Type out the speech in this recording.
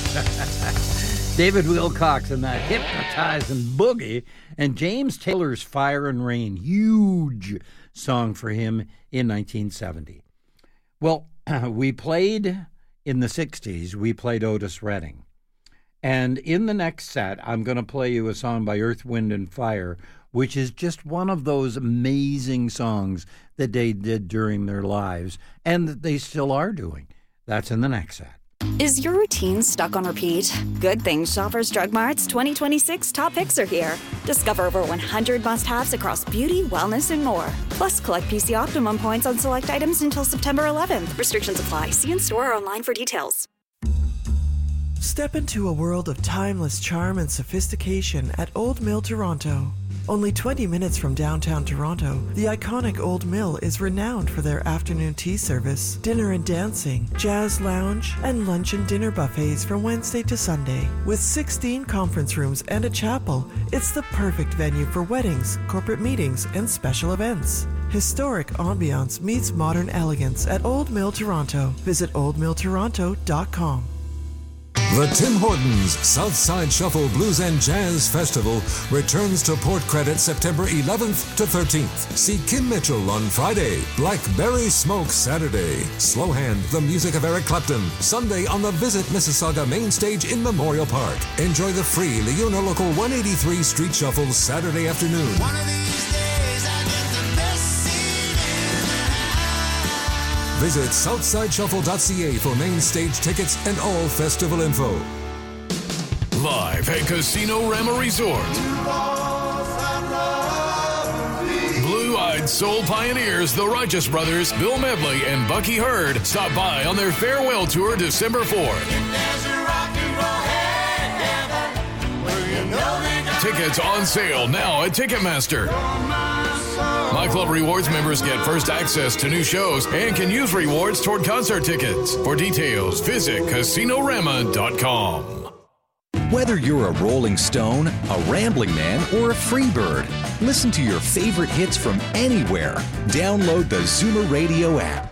David Wilcox and that Hypnotizing Boogie, and James Taylor's Fire and Rain, huge song for him in 1970. Well, we played in the 60s, we played Otis Redding. And in the next set, I'm going to play you a song by Earth, Wind, and Fire, which is just one of those amazing songs that they did during their lives and that they still are doing. That's in the next set. Is your routine stuck on repeat? Good thing Shoppers Drug Mart's 2026 top picks are here. Discover over 100 must-haves across beauty, wellness, and more. Plus, collect PC Optimum points on select items until September 11th. Restrictions apply. See in-store or online for details. Step into a world of timeless charm and sophistication at Old Mill Toronto. Only 20 minutes from downtown Toronto, the iconic Old Mill is renowned for their afternoon tea service, dinner and dancing, jazz lounge, and lunch and dinner buffets from Wednesday to Sunday. With 16 conference rooms and a chapel, it's the perfect venue for weddings, corporate meetings, and special events. Historic ambiance meets modern elegance at Old Mill Toronto. Visit oldmilltoronto.com. The Tim Hortons Southside Shuffle Blues and Jazz Festival returns to Port Credit September 11th to 13th. See Kim Mitchell on Friday, Blackberry Smoke Saturday, Slow Hand, the music of Eric Clapton, Sunday on the Visit Mississauga main stage in Memorial Park. Enjoy the free Leona Local 183 Street Shuffle Saturday afternoon. One of these days I get the best seat in the house. Visit southsideshuffle.ca for main stage tickets and all festival info. Live at Casino Rama Resort. Blue-eyed soul pioneers, the Righteous Brothers, Bill Medley, and Bucky Hurd stop by on their farewell tour December 4th. Tickets on sale now at Ticketmaster. My Club Rewards members get first access to new shows and can use rewards toward concert tickets. For details, visit CasinoRama.com. Whether you're a Rolling Stone, a Rambling Man, or a Freebird, listen to your favorite hits from anywhere. Download the Zoomer Radio app.